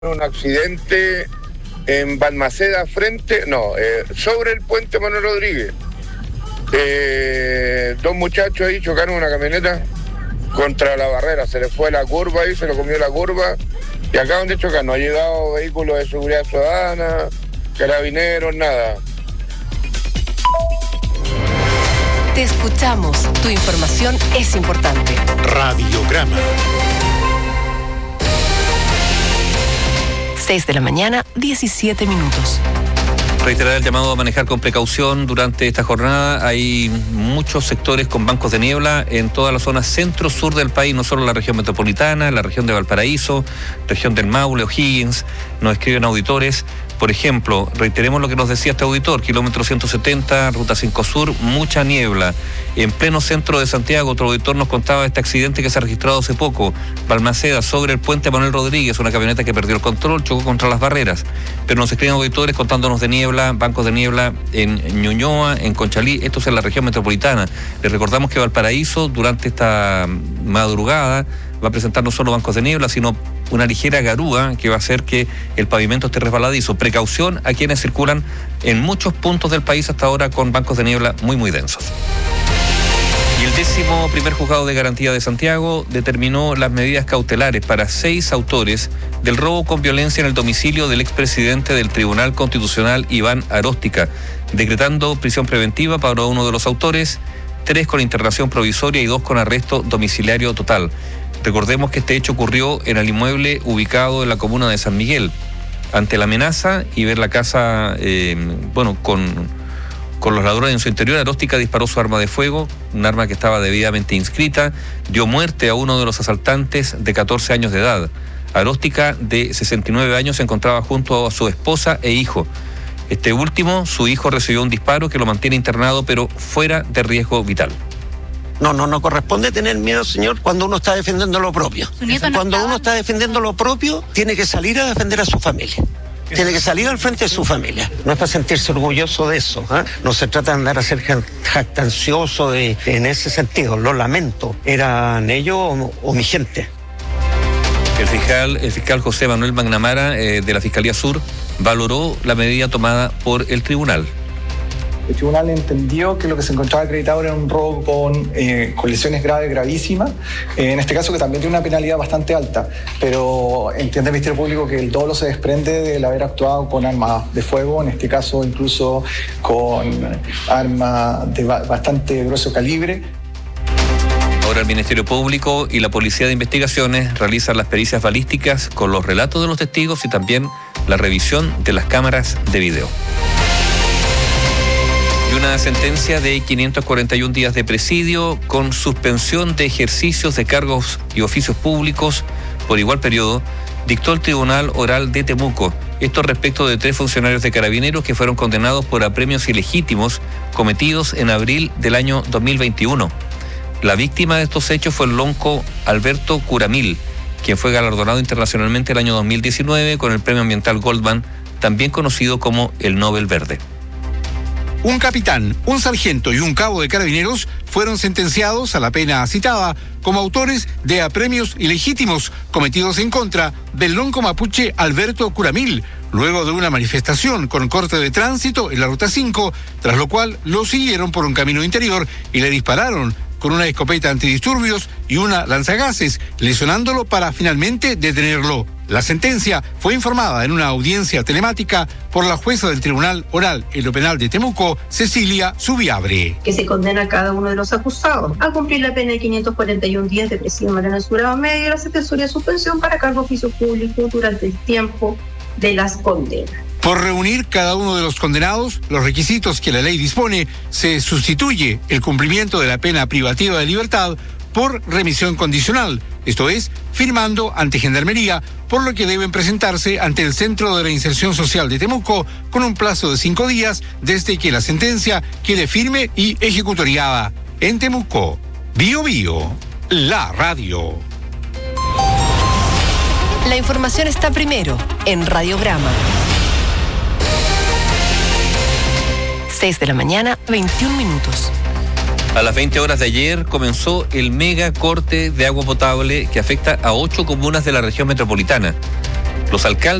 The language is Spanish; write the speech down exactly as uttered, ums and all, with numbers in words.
Un accidente en Balmaceda frente, no, eh, sobre el puente Manuel Rodríguez. Eh, dos muchachos ahí chocaron una camioneta contra la barrera, se les fue la curva ahí, se lo comió la curva y acaban de chocar. No ha llegado vehículos de seguridad ciudadana, carabineros, nada. Te escuchamos, tu información es importante. Radiograma. seis de la mañana, diecisiete minutos. Reiterar el llamado a manejar con precaución durante esta jornada. Hay muchos sectores con bancos de niebla en toda la zona centro-sur del país, no solo la región metropolitana, la región de Valparaíso, región del Maule, O'Higgins. Nos escriben auditores. Por ejemplo, reiteremos lo que nos decía este auditor, kilómetro ciento setenta, ruta cinco Sur, mucha niebla. En pleno centro de Santiago, otro auditor nos contaba de este accidente que se ha registrado hace poco. Balmaceda, sobre el puente Manuel Rodríguez, una camioneta que perdió el control, chocó contra las barreras. Pero nos escriben auditores contándonos de niebla, bancos de niebla en Ñuñoa, en Conchalí, esto es en la región metropolitana. Les recordamos que Valparaíso, durante esta madrugada, va a presentar no solo bancos de niebla, sino una ligera garúa que va a hacer que el pavimento esté resbaladizo. Precaución a quienes circulan en muchos puntos del país hasta ahora con bancos de niebla muy, muy densos. Y el décimo primer juzgado de garantía de Santiago determinó las medidas cautelares para seis autores del robo con violencia en el domicilio del expresidente del Tribunal Constitucional, Iván Aróstica, decretando prisión preventiva para uno de los autores, tres con internación provisoria y dos con arresto domiciliario total. Recordemos que este hecho ocurrió en el inmueble ubicado en la comuna de San Miguel. Ante la amenaza y ver la casa, eh, bueno, con, con los ladrones en su interior, Aróstica disparó su arma de fuego, un arma que estaba debidamente inscrita, dio muerte a uno de los asaltantes de catorce años de edad. Aróstica, de sesenta y nueve años, se encontraba junto a su esposa e hijo. Este último, su hijo, recibió un disparo que lo mantiene internado, pero fuera de riesgo vital. No, no, no corresponde tener miedo, señor, cuando uno está defendiendo lo propio. No cuando estaba... uno está defendiendo lo propio, tiene que salir a defender a su familia. Tiene que salir al frente de su familia. No es para sentirse orgulloso de eso, ¿eh? No se trata de andar a ser jactancioso de, en ese sentido. Lo lamento. ¿Eran ellos o, o mi gente? El fiscal, el fiscal José Manuel Magnamara, eh, de la Fiscalía Sur, valoró la medida tomada por el tribunal. El tribunal entendió que lo que se encontraba acreditado era un robo con, eh, con lesiones graves, gravísimas, eh, en este caso que también tiene una penalidad bastante alta, pero entiende el Ministerio Público que el dolo se desprende del haber actuado con armas de fuego, en este caso incluso con armas de ba- bastante grueso calibre. Ahora el Ministerio Público y la Policía de Investigaciones realizan las pericias balísticas con los relatos de los testigos y también la revisión de las cámaras de video. Y una sentencia de quinientos cuarenta y un días de presidio con suspensión de ejercicios de cargos y oficios públicos por igual periodo dictó el Tribunal Oral de Temuco. Esto respecto de tres funcionarios de Carabineros que fueron condenados por apremios ilegítimos cometidos en abril del año dos mil veintiuno. La víctima de estos hechos fue el lonco Alberto Curamil, quien fue galardonado internacionalmente el año dos mil diecinueve con el Premio Ambiental Goldman, también conocido como el Nobel Verde. Un capitán, un sargento y un cabo de Carabineros fueron sentenciados a la pena citada como autores de apremios ilegítimos cometidos en contra del lonco mapuche Alberto Curamil, luego de una manifestación con corte de tránsito en la Ruta cinco, tras lo cual lo siguieron por un camino interior y le dispararon con una escopeta antidisturbios y una lanzagases, lesionándolo para finalmente detenerlo. La sentencia fue informada en una audiencia telemática por la jueza del Tribunal Oral en lo Penal de Temuco, Cecilia Subiabre. Que se condena a cada uno de los acusados a cumplir la pena de quinientos cuarenta y un días de prisión mensurado medio y la sentencia de suspensión para cargo de oficio público durante el tiempo de las condenas. Por reunir cada uno de los condenados los requisitos que la ley dispone, se sustituye el cumplimiento de la pena privativa de libertad por remisión condicional, esto es, firmando ante Gendarmería, por lo que deben presentarse ante el Centro de Reinserción Social de Temuco con un plazo de cinco días desde que la sentencia quede firme y ejecutoriada. En Temuco, Bio Bio, la radio. La información está primero en Radiograma. seis de la mañana, veintiún minutos. A las veinte horas de ayer comenzó el mega corte de agua potable que afecta a ocho comunas de la región metropolitana. Los alcaldes